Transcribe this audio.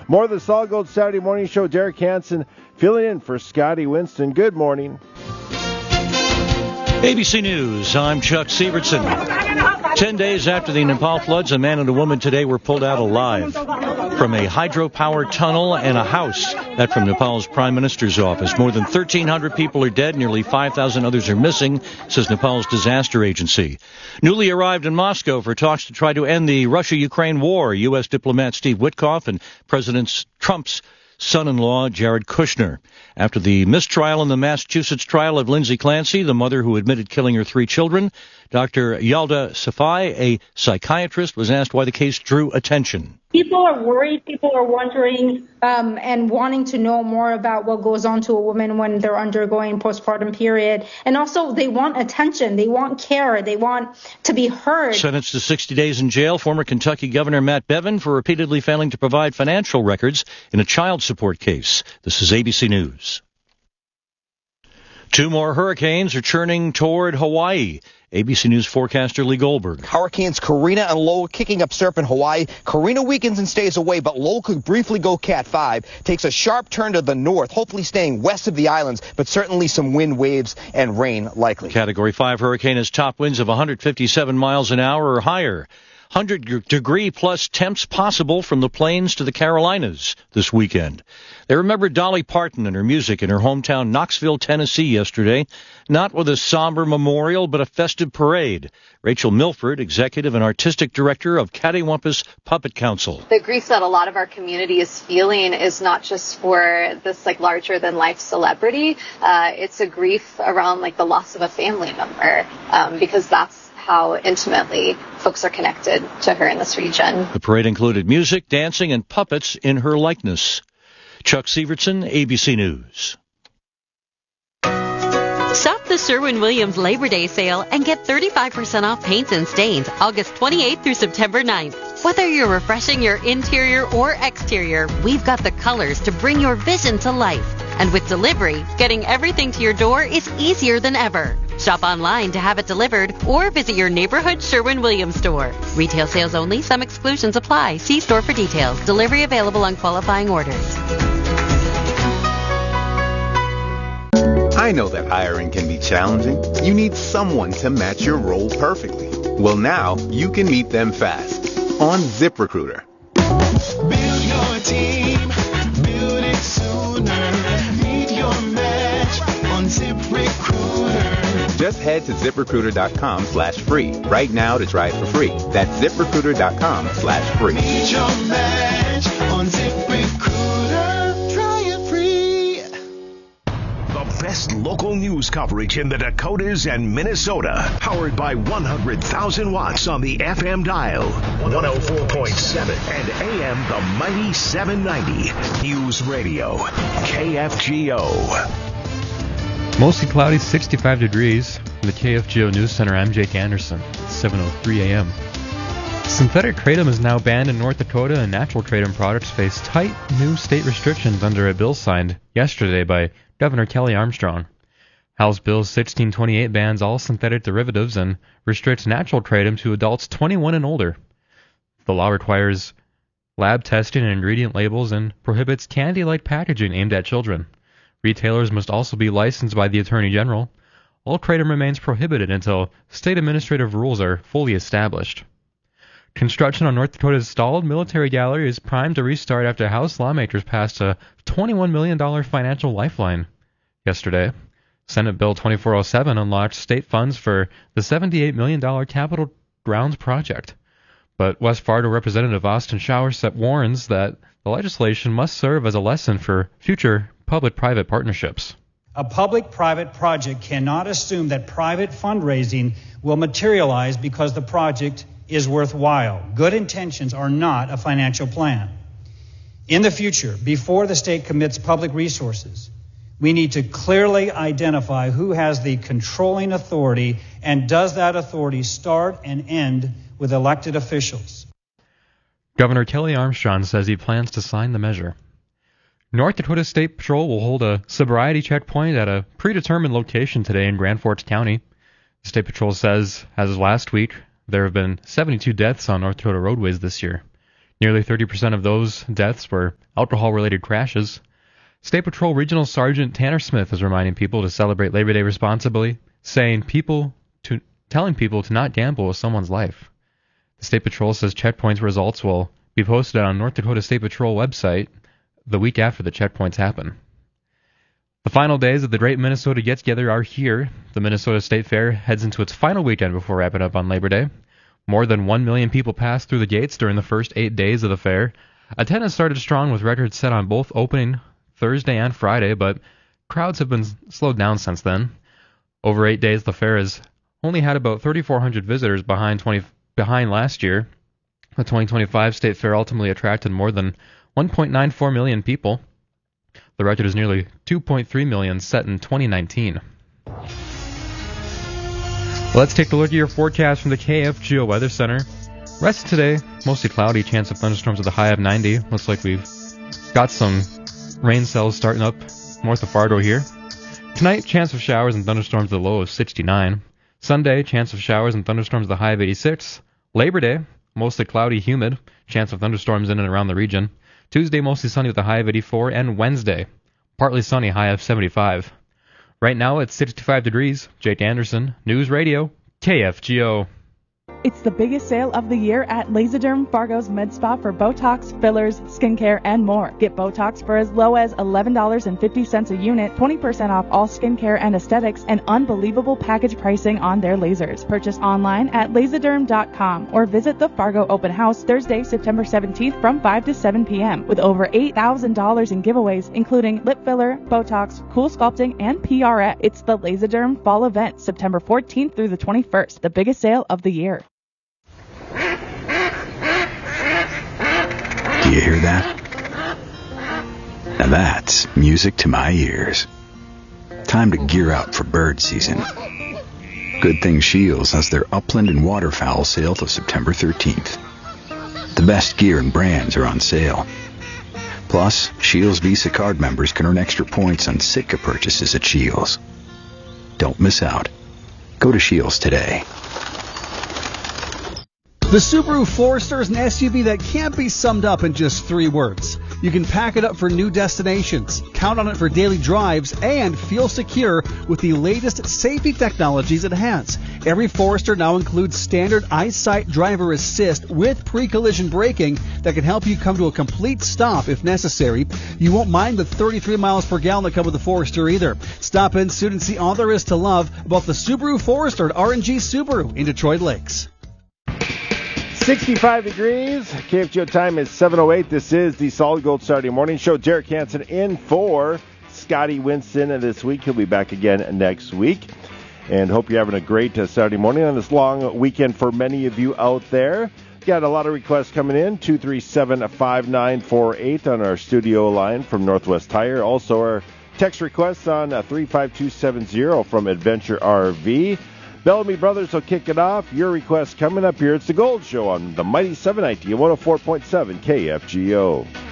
More of the Solid Gold Saturday Morning Show. Derek Hansen filling in for Scotty Winston. Good morning. ABC News, I'm Chuck Sievertson. 10 days after the Nepal floods, a man and a woman today were pulled out alive from a hydropower tunnel and a house. That from Nepal's Prime Minister's office. More than 1,300 people are dead. Nearly 5,000 others are missing, says Nepal's disaster agency. Newly arrived in Moscow for talks to try to end the Russia-Ukraine war, U.S. diplomat Steve Witkoff and President Trump's son-in-law, Jared Kushner. After the mistrial in the Massachusetts trial of Lindsay Clancy, the mother who admitted killing her 3 children, Dr. Yalda Safai, a psychiatrist, was asked why the case drew attention. People are worried, people are wondering and wanting to know more about what goes on to a woman when they're undergoing postpartum period. And also they want attention, they want care, they want to be heard. Sentenced to 60 days in jail, former Kentucky Governor Matt Bevin for repeatedly failing to provide financial records in a child support case. This is ABC News. 2 more hurricanes are churning toward Hawaii. ABC News forecaster Lee Goldberg. Hurricanes Karina and Lowell kicking up surf in Hawaii. Karina weakens and stays away, but Lowell could briefly go Cat 5. Takes a sharp turn to the north, hopefully staying west of the islands, but certainly some wind, waves, and rain likely. Category 5 hurricane has top winds of 157 miles an hour or higher. 100-degree-plus temps possible from the plains to the Carolinas this weekend. They remembered Dolly Parton and her music in her hometown Knoxville, Tennessee yesterday, not with a somber memorial but a festive parade. Rachel Milford, executive and artistic director of Cattywampus Puppet Council. The grief that a lot of our community is feeling is not just for this larger-than-life celebrity. It's a grief around the loss of a family member because that's how intimately folks are connected to her in this region. The parade included music, dancing, and puppets in her likeness. Chuck Sievertson, ABC News. Shop the Sherwin-Williams Labor Day sale and get 35% off paints and stains August 28th through September 9th. Whether you're refreshing your interior or exterior, we've got the colors to bring your vision to life. And with delivery, getting everything to your door is easier than ever. Shop online to have it delivered or visit your neighborhood Sherwin-Williams store. Retail sales only. Some exclusions apply. See store for details. Delivery available on qualifying orders. I know that hiring can be challenging. You need someone to match your role perfectly. Well, now you can meet them fast on ZipRecruiter. Build your team. Build it sooner. Meet your match on ZipRecruiter. Just head to ZipRecruiter.com/free right now to try it for free. That's ZipRecruiter.com/free. Meet your match on ZipRecruiter. Try it free. The best local news coverage in the Dakotas and Minnesota. Powered by 100,000 watts on the FM dial. 104.7 and AM the mighty 790. News Radio. KFGO. Mostly cloudy, 65 degrees. From the KFGO News Center, I'm Jake Anderson. It's 7:03 a.m. Synthetic kratom is now banned in North Dakota, and natural kratom products face tight new state restrictions under a bill signed yesterday by Governor Kelly Armstrong. House Bill 1628 bans all synthetic derivatives and restricts natural kratom to adults 21 and older. The law requires lab testing and ingredient labels and prohibits candy-like packaging aimed at children. Retailers must also be licensed by the Attorney General. All kratom remains prohibited until state administrative rules are fully established. Construction on North Dakota's stalled military gallery is primed to restart after House lawmakers passed a $21 million financial lifeline yesterday. Senate Bill 2407 unlocked state funds for the $78 million Capitol Grounds project. But West Fargo Representative Austin Showers warns that the legislation must serve as a lesson for future public-private partnerships. A public-private project cannot assume that private fundraising will materialize because the project is worthwhile. Good intentions are not a financial plan. In the future, before the state commits public resources, we need to clearly identify who has the controlling authority, and does that authority start and end with elected officials. Governor Kelly Armstrong says he plans to sign the measure. North Dakota State Patrol will hold a sobriety checkpoint at a predetermined location today in Grand Forks County. The State Patrol says, as of last week, there have been 72 deaths on North Dakota roadways this year. Nearly 30% of those deaths were alcohol-related crashes. State Patrol Regional Sergeant Tanner Smith is reminding people to celebrate Labor Day responsibly, telling people to not gamble with someone's life. The State Patrol says checkpoints results will be posted on North Dakota State Patrol website the week after the checkpoints happen. The final days of the Great Minnesota Get-Together are here. The Minnesota State Fair heads into its final weekend before wrapping up on Labor Day. More than 1 million people passed through the gates during the first 8 days of the fair. Attendance started strong with records set on both opening Thursday and Friday, but crowds have been slowed down since then. Over 8 days, the fair has only had about 3,400 visitors behind last year. The 2025 State Fair ultimately attracted more than 1.94 million people. The record is nearly 2.3 million set in 2019. Let's take a look at your forecast from the KFGO Weather Center. Rest of today, mostly cloudy, chance of thunderstorms with a high of 90. Looks like we've got some rain cells starting up north of Fargo here. Tonight, chance of showers and thunderstorms with a low of 69. Sunday, chance of showers and thunderstorms with a high of 86. Labor Day, mostly cloudy, humid, chance of thunderstorms in and around the region. Tuesday, mostly sunny with a high of 84. And Wednesday, partly sunny, high of 75. Right now, it's 65 degrees. Jake Anderson, News Radio, KFGO. It's the biggest sale of the year at Laserderm Fargo's Med Spa for Botox, fillers, skincare, and more. Get Botox for as low as $11.50 a unit, 20% off all skincare and aesthetics, and unbelievable package pricing on their lasers. Purchase online at laserderm.com or visit the Fargo Open House Thursday, September 17th from 5 to 7 p.m. with over $8,000 in giveaways, including lip filler, Botox, cool sculpting, and PRX. It's the Laserderm Fall Event, September 14th through the 21st, the biggest sale of the year. Do you hear that? Now that's music to my ears. Time to gear up for bird season. Good thing Shields has their upland and waterfowl sale till September 13th. The best gear and brands are on sale. Plus, Shields Visa card members can earn extra points on Sitka purchases at Shields. Don't miss out. Go to Shields today. The Subaru Forester is an SUV that can't be summed up in just 3 words. You can pack it up for new destinations, count on it for daily drives, and feel secure with the latest safety technologies it has. Every Forester now includes standard EyeSight driver assist with pre-collision braking that can help you come to a complete stop if necessary. You won't mind the 33 miles per gallon that come with the Forester either. Stop in soon and see all there is to love about the Subaru Forester at R&G Subaru in Detroit Lakes. 65 degrees. KFGO time is 7:08. This is the Solid Gold Saturday Morning Show. Derek Hansen in for Scotty Winston this week. He'll be back again next week. And hope you're having a great Saturday morning on this long weekend for many of you out there. Got a lot of requests coming in. 237-5948 on our studio line from Northwest Tire. Also our text requests on 35270 from Adventure RV. Bellamy Brothers will kick it off. Your request coming up here. It's the Gold Show on the Mighty 790 104.7 KFGO.